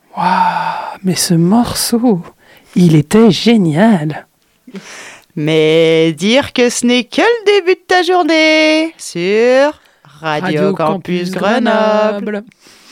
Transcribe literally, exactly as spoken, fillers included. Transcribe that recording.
Waouh, mais ce morceau, il était génial. Mais dire que ce n'est que le début de ta journée sur Radio, Radio Campus, Campus Grenoble. Grenoble.